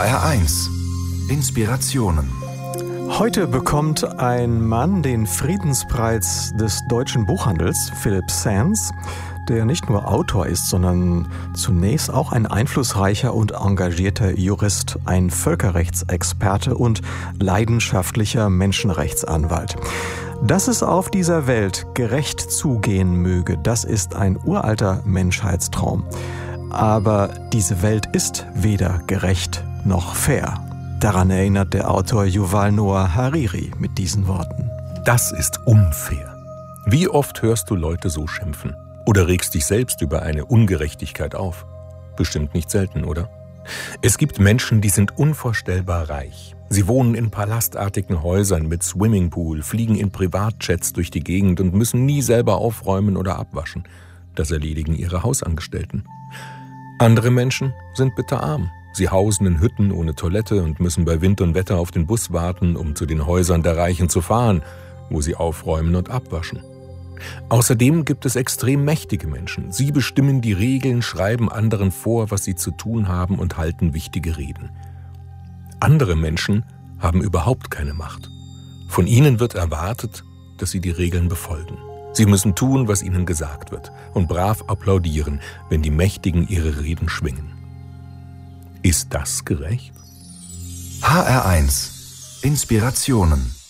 HR1 Inspirationen. Heute bekommt ein Mann den Friedenspreis des deutschen Buchhandels, Philipp Sands, der nicht nur Autor ist, sondern zunächst auch ein einflussreicher und engagierter Jurist, ein Völkerrechtsexperte und leidenschaftlicher Menschenrechtsanwalt. Dass es auf dieser Welt gerecht zugehen möge, das ist ein uralter Menschheitstraum. Aber diese Welt ist weder gerecht noch fair. Daran erinnert der Autor Yuval Noah Hariri mit diesen Worten. Das ist unfair. Wie oft hörst du Leute so schimpfen? Oder regst dich selbst über eine Ungerechtigkeit auf? Bestimmt nicht selten, oder? Es gibt Menschen, die sind unvorstellbar reich. Sie wohnen in palastartigen Häusern mit Swimmingpool, fliegen in Privatjets durch die Gegend und müssen nie selber aufräumen oder abwaschen. Das erledigen ihre Hausangestellten. Andere Menschen sind bitterarm. Sie hausen in Hütten ohne Toilette und müssen bei Wind und Wetter auf den Bus warten, um zu den Häusern der Reichen zu fahren, wo sie aufräumen und abwaschen. Außerdem gibt es extrem mächtige Menschen. Sie bestimmen die Regeln, schreiben anderen vor, was sie zu tun haben und halten wichtige Reden. Andere Menschen haben überhaupt keine Macht. Von ihnen wird erwartet, dass sie die Regeln befolgen. Sie müssen tun, was ihnen gesagt wird und brav applaudieren, wenn die Mächtigen ihre Reden schwingen. Ist das gerecht? HR1 Inspirationen.